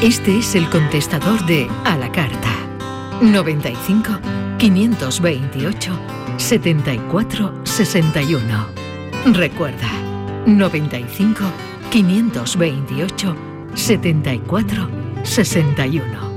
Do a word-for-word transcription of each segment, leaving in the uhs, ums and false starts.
Este es el contestador de A la Carta. noventa y cinco, quinientos veintiocho, setenta y cuatro, sesenta y uno. Recuerda, noventa y cinco, quinientos veintiocho, setenta y cuatro, sesenta y uno.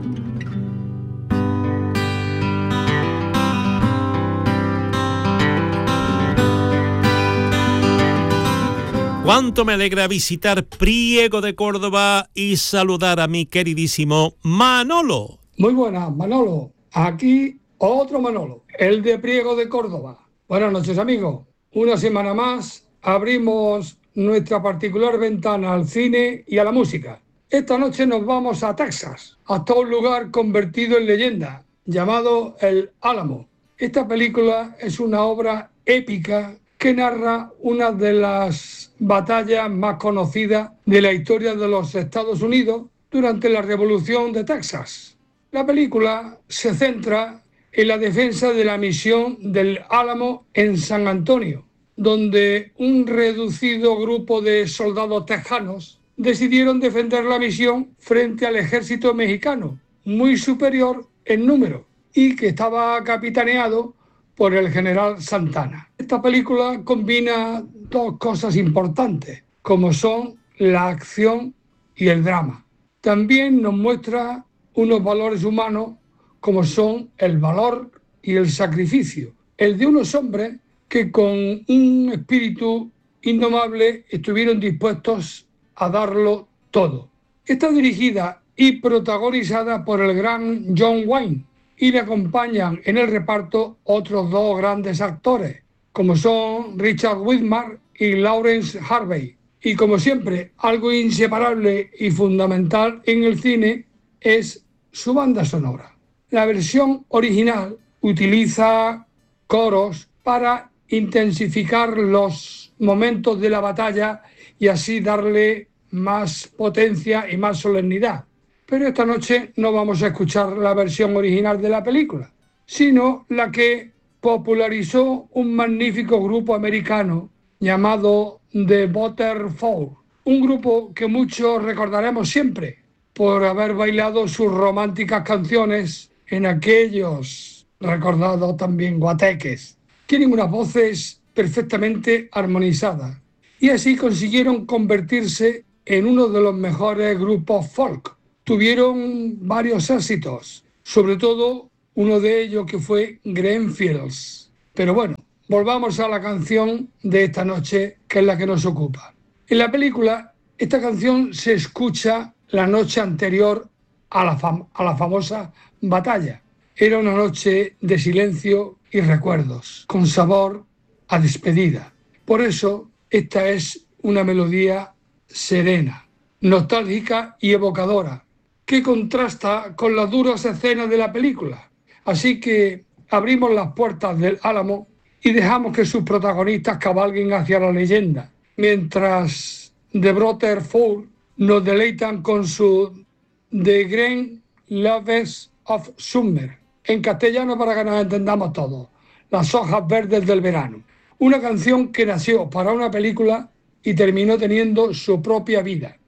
Cuánto me alegra visitar Priego de Córdoba y saludar a mi queridísimo Manolo. Muy buenas, Manolo. Aquí otro Manolo, el de Priego de Córdoba. Buenas noches, amigos. Una semana más abrimos nuestra particular ventana al cine y a la música. Esta noche nos vamos a Texas, hasta un lugar convertido en leyenda, llamado El Álamo. Esta película es una obra épica que narra una de las batallas más conocidas de la historia de los Estados Unidos durante la Revolución de Texas. La película se centra en la defensa de la misión del Álamo en San Antonio, donde un reducido grupo de soldados tejanos decidieron defender la misión frente al ejército mexicano, muy superior en número, y que estaba capitaneado por el general Santana. Esta película combina dos cosas importantes, como son la acción y el drama. También nos muestra unos valores humanos, como son el valor y el sacrificio, el de unos hombres que con un espíritu indomable estuvieron dispuestos a darlo todo. Está dirigida y protagonizada por el gran John Wayne, y le acompañan en el reparto otros dos grandes actores, como son Richard Widmark y Lawrence Harvey. Y como siempre, algo inseparable y fundamental en el cine es su banda sonora. La versión original utiliza coros para intensificar los momentos de la batalla y así darle más potencia y más solemnidad. Pero esta noche no vamos a escuchar la versión original de la película, sino la que popularizó un magnífico grupo americano llamado The Waterfall, un grupo que muchos recordaremos siempre por haber bailado sus románticas canciones en aquellos recordados también guateques. Tienen unas voces perfectamente armonizadas y así consiguieron convertirse en uno de los mejores grupos folk. Tuvieron varios éxitos, sobre todo uno de ellos que fue Green Fields. Pero bueno, volvamos a la canción de esta noche, que es la que nos ocupa. En la película, esta canción se escucha la noche anterior a la, fam- a la famosa batalla. Era una noche de silencio y recuerdos, con sabor a despedida. Por eso, esta es una melodía serena, nostálgica y evocadora, que contrasta con las duras escenas de la película. Así que abrimos las puertas del Álamo y dejamos que sus protagonistas cabalguen hacia la leyenda, mientras The Waterfall nos deleitan con su The Green Leaves of Summer, en castellano para que nos entendamos todos, las hojas verdes del verano. Una canción que nació para una película y terminó teniendo su propia vida.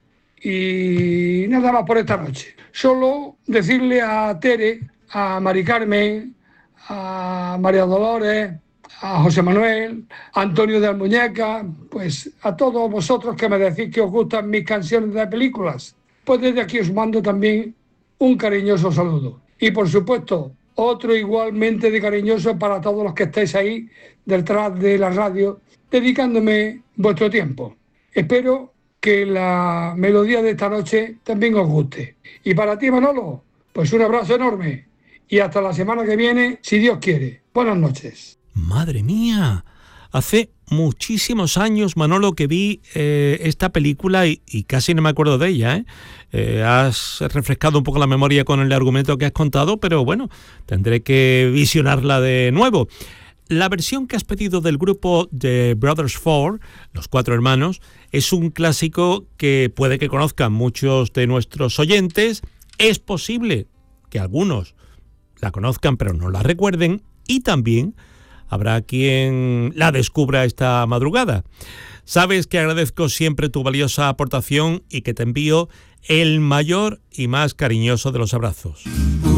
Y nada más por esta noche. Solo decirle a Tere, a Mari Carmen, a María Dolores, a José Manuel, a Antonio de Almuñeca, pues a todos vosotros que me decís que os gustan mis canciones de películas, pues desde aquí os mando también un cariñoso saludo. Y por supuesto, otro igualmente de cariñoso para todos los que estáis ahí detrás de la radio, dedicándome vuestro tiempo. Espero que la melodía de esta noche también os guste. Y para ti, Manolo, pues un abrazo enorme y hasta la semana que viene, si Dios quiere. Buenas noches. ¡Madre mía! Hace muchísimos años, Manolo, que vi eh, esta película y, y casi no me acuerdo de ella, ¿eh? Eh, has refrescado un poco la memoria con el argumento que has contado, pero bueno, tendré que visionarla de nuevo. La versión que has pedido del grupo The Brothers Four, los cuatro hermanos, es un clásico que puede que conozcan muchos de nuestros oyentes. Es posible que algunos la conozcan pero no la recuerden, y también habrá quien la descubra esta madrugada. Sabes que agradezco siempre tu valiosa aportación y que te envío el mayor y más cariñoso de los abrazos.